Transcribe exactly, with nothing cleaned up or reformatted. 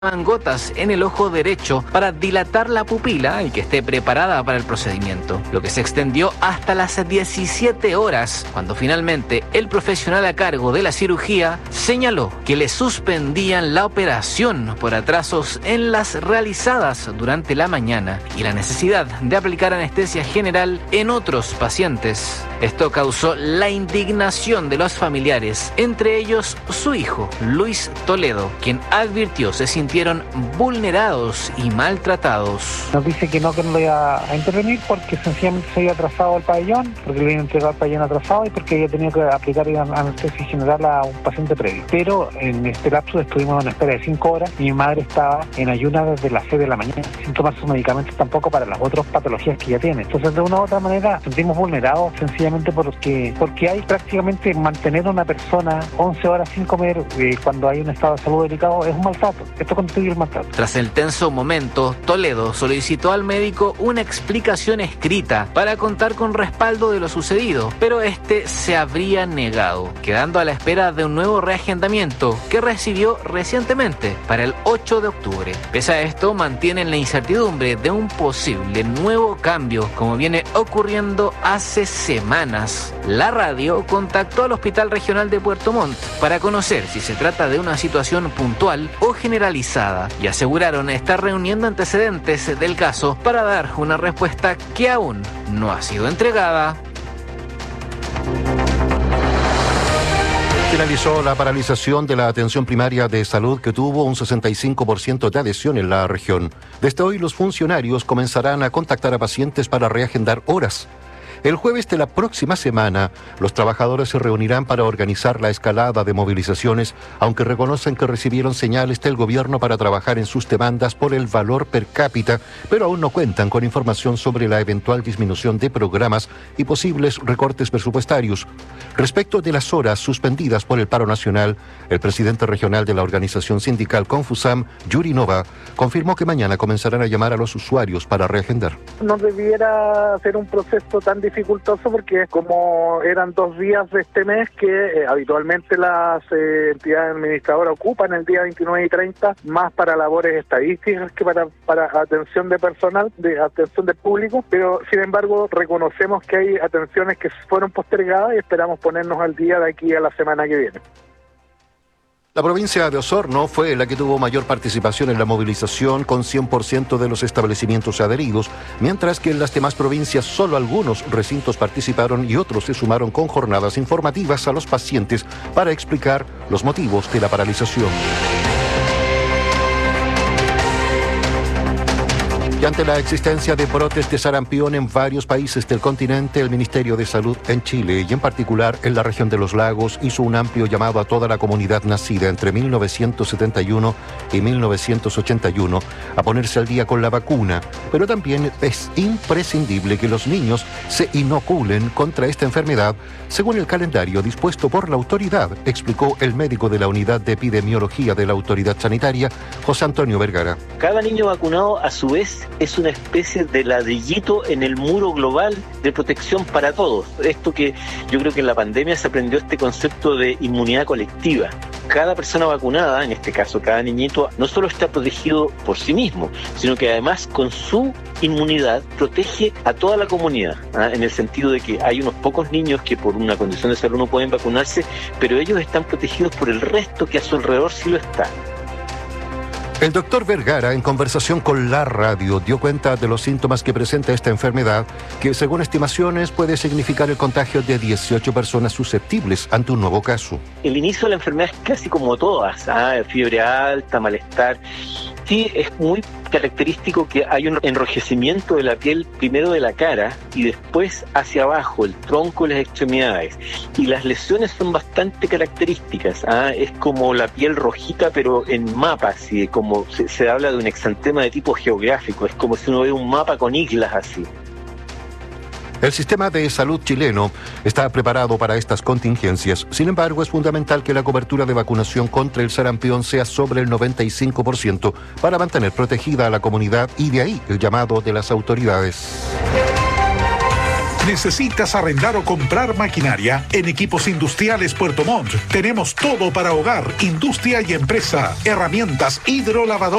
gotas en el ojo derecho para dilatar la pupila y que esté preparada para el procedimiento, lo que se extendió hasta las diecisiete horas, cuando finalmente el profesional a cargo de la cirugía señaló que le suspendían la operación por atrasos en las realizadas durante la mañana y la necesidad de aplicar anestesia general en otros pacientes. Esto causó la indignación de los familiares, entre ellos su hijo, Luis Toledo, quien advirtió se sintieron vulnerados y maltratados. Nos dice que no, que no lo iba a intervenir porque sencillamente se había atrasado el pabellón, porque le habían entregado el pabellón atrasado y porque había tenido que aplicar anestesia general a un paciente previo. Pero en este lapso estuvimos en espera de cinco horas y mi madre estaba en ayuna desde las seis de la mañana, sin tomar sus medicamentos tampoco para las otras patologías que ya tiene. Entonces, de una u otra manera, sentimos vulnerados sencillamente porque, porque hay prácticamente mantener a una persona once horas sin comer eh, cuando hay un estado de salud delicado es un maltrato. Esto constituye el maltrato. Tras el tenso momento, Toledo solicitó al médico una explicación escrita para contar con respaldo de lo sucedido, pero este se habría negado, quedando a la espera de un nuevo reagendamiento que recibió recientemente para el ocho de octubre. Pese a esto, mantienen la incertidumbre de un posible nuevo cambio, como viene ocurriendo hace semanas. La radio contactó al Hospital Regional de Puerto Montt para conocer si se trata de una situación puntual o generalizada y aseguraron estar reuniendo antecedentes del caso para dar una respuesta que aún no ha sido entregada. Finalizó la paralización de la atención primaria de salud, que tuvo un sesenta y cinco por ciento de adhesión en la región. Desde hoy los funcionarios comenzarán a contactar a pacientes para reagendar horas. El jueves de la próxima semana, los trabajadores se reunirán para organizar la escalada de movilizaciones, aunque reconocen que recibieron señales del gobierno para trabajar en sus demandas por el valor per cápita, pero aún no cuentan con información sobre la eventual disminución de programas y posibles recortes presupuestarios. Respecto de las horas suspendidas por el paro nacional, el presidente regional de la organización sindical Confusam, Yuri Nova, confirmó que mañana comenzarán a llamar a los usuarios para reagendar. No debiera ser un proceso tan difícil dificultoso porque como eran dos días de este mes que eh, habitualmente las eh, entidades administradoras ocupan el día veintinueve y treinta, más para labores estadísticas que para, para atención de personal, de atención del público, pero sin embargo reconocemos que hay atenciones que fueron postergadas y esperamos ponernos al día de aquí a la semana que viene. La provincia de Osorno fue la que tuvo mayor participación en la movilización, con cien por ciento de los establecimientos adheridos, mientras que en las demás provincias solo algunos recintos participaron y otros se sumaron con jornadas informativas a los pacientes para explicar los motivos de la paralización. Y ante la existencia de brotes de sarampión en varios países del continente, el Ministerio de Salud en Chile y en particular en la región de los lagos hizo un amplio llamado a toda la comunidad nacida entre mil novecientos setenta y uno y mil novecientos ochenta y uno a ponerse al día con la vacuna, pero también es imprescindible que los niños se inoculen contra esta enfermedad según el calendario dispuesto por la autoridad, explicó el médico de la Unidad de Epidemiología de la Autoridad Sanitaria, José Antonio Vergara. Cada niño vacunado a su vez es una especie de ladrillito en el muro global de protección para todos. Esto que yo creo que en la pandemia se aprendió este concepto de inmunidad colectiva. Cada persona vacunada, en este caso cada niñito, no solo está protegido por sí mismo, sino que además con su inmunidad protege a toda la comunidad, ¿ah? En el sentido de que hay unos pocos niños que por una condición de salud no pueden vacunarse, pero ellos están protegidos por el resto que a su alrededor sí lo está. El doctor Vergara, en conversación con la radio, dio cuenta de los síntomas que presenta esta enfermedad, que según estimaciones puede significar el contagio de dieciocho personas susceptibles ante un nuevo caso. El inicio de la enfermedad es casi como todas, ¿ah? Fiebre alta, malestar. Sí, es muy característico que hay un enrojecimiento de la piel, primero de la cara y después hacia abajo, el tronco y las extremidades. Y las lesiones son bastante características, ¿ah? Es como la piel rojita, pero en mapas, ¿sí? Como se, se habla de un exantema de tipo geográfico, es como si uno ve un mapa con islas así. El sistema de salud chileno está preparado para estas contingencias. Sin embargo, es fundamental que la cobertura de vacunación contra el sarampión sea sobre el noventa y cinco por ciento para mantener protegida a la comunidad, y de ahí el llamado de las autoridades. ¿Necesitas arrendar o comprar maquinaria? En Equipos Industriales Puerto Montt tenemos todo para hogar, industria y empresa. Herramientas hidrolavadoras